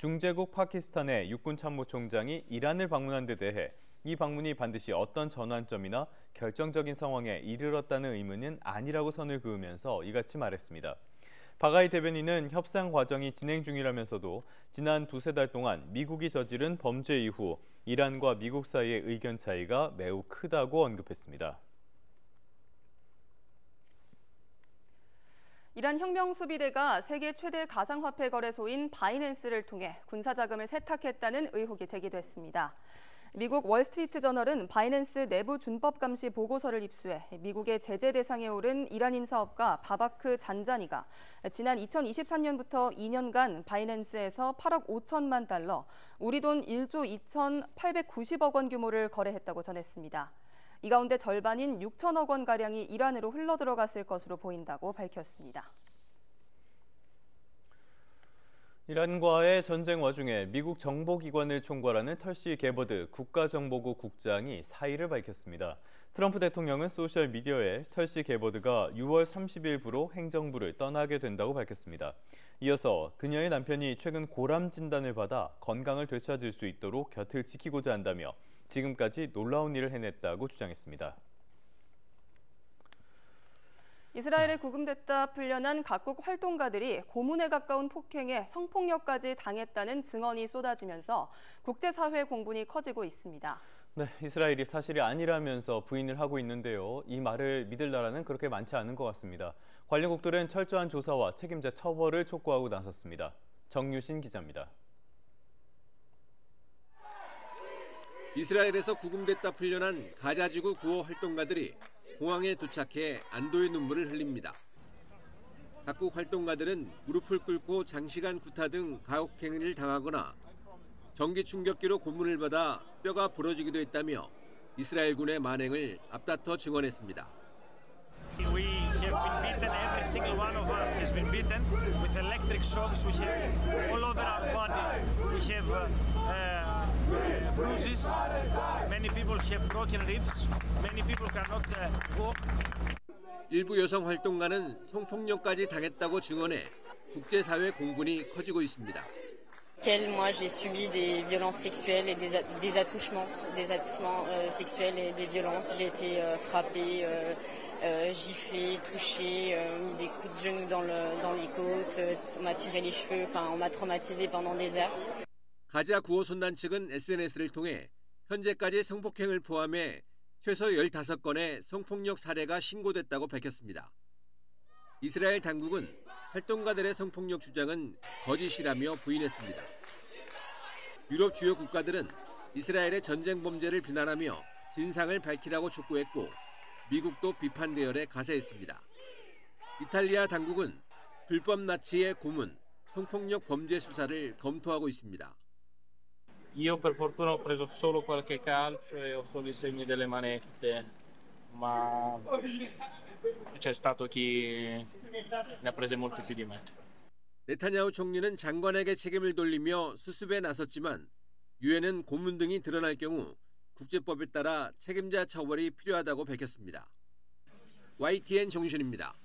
중재국 파키스탄의 육군참모총장이 이란을 방문한 데 대해 이 방문이 반드시 어떤 전환점이나 결정적인 상황에 이르렀다는 의문은 아니라고 선을 그으면서 이같이 말했습니다. 바가이 대변인은 협상 과정이 진행 중이라면서도 지난 두세 달 동안 미국이 저지른 범죄 이후 이란과 미국 사이의 의견 차이가 매우 크다고 언급했습니다. 이란 혁명수비대가 세계 최대 가상화폐 거래소인 바이낸스를 통해 군사자금을 세탁했다는 의혹이 제기됐습니다. 미국 월스트리트저널은 바이낸스 내부 준법 감시 보고서를 입수해 미국의 제재 대상에 오른 이란인 사업가 바바크 잔자니가 지난 2023년부터 2년간 바이낸스에서 8억 5천만 달러, 우리 돈 1조 2,890억 원 규모를 거래했다고 전했습니다. 이 가운데 절반인 6천억 원가량이 이란으로 흘러들어갔을 것으로 보인다고 밝혔습니다. 이란과의 전쟁 와중에 미국 정보기관을 총괄하는 털시 게버드 국가정보국 국장이 사의를 밝혔습니다. 트럼프 대통령은 소셜미디어에 털시 게버드가 6월 30일부로 행정부를 떠나게 된다고 밝혔습니다. 이어서 그녀의 남편이 최근 고람 진단을 받아 건강을 되찾을 수 있도록 곁을 지키고자 한다며 지금까지 놀라운 일을 해냈다고 주장했습니다. 이스라엘에 구금됐다 풀려난 각국 활동가들이 고문에 가까운 폭행에 성폭력까지 당했다는 증언이 쏟아지면서 국제사회 공분이 커지고 있습니다. 네, 이스라엘이 사실이 아니라면서 부인을 하고 있는데요. 이 말을 믿을 나라는 그렇게 많지 않은 것 같습니다. 관련국들은 철저한 조사와 책임자 처벌을 촉구하고 나섰습니다. 정유신 기자입니다. 이스라엘에서 구금됐다 풀려난 가자지구 구호 활동가들이 공항에 도착해 안도의 눈물을 흘립니다. 각국 활동가들은 무릎을 꿇고 장시간 구타 등 가혹행위를 당하거나 전기 충격기로 고문을 받아 뼈가 부러지기도 했다며 이스라엘군의 만행을 앞다퉈 증언했습니다. We have been beaten. Every single one of us has been beaten with electric shocks. We have all over our body. We have bruises. Many people have broken ribs. Many people cannot walk. 일부 여성 활동가는 성폭력까지 당했다고 증언해 국제사회 공분이 커지고 있습니다. Moi, j'ai subi des violences sexuelles et des attouchements sexuels et des violences. J'ai été frappée, giflée, touchée, mis des coups de genoux dans les côtes, on m'a tiré les cheveux, on m'a traumatisée pendant des heures. 가자 구호선단 측은 SNS를 통해 현재까지 성폭행을 포함해 최소 15건의 성폭력 사례가 신고됐다고 밝혔습니다. 이스라엘 당국은 활동가들의 성폭력 주장은 거짓이라며 부인했습니다. 유럽 주요 국가들은 이스라엘의 전쟁 범죄를 비난하며 진상을 밝히라고 촉구했고 미국도 비판 대열에 가세했습니다. 이탈리아 당국은 불법 나치의 고문, 성폭력 범죄 수사를 검토하고 있습니다. Io per fortuna ho preso solo qualche calcio e ho solo i segni delle manette, ma c'è stato chi ne ha prese molti più di me. 네타냐후 총리는 장관에게 책임을 돌리며 수습에 나섰지만 유엔은 고문 등이 드러날 경우 국제법에 따라 책임자 처벌이 필요하다고 밝혔습니다. YTN 정유신입니다.